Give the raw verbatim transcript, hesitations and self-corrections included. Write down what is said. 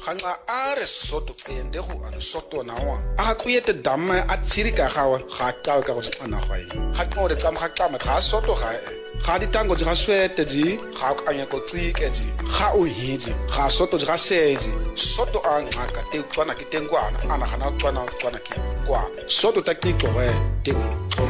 ganga a re soto ende go a soto na wa a go yete damme a tsiri ka gawa ga ka ka go tsana ga e ga go re ka ga ka ma ga soto ga ga di tango ga swete di ga ka nya go tsike di ga o hedi ga soto ga seji soto a ngaka te tswana ke tengwana ana ga na tswana tswana ke kwa soto ta ke go e te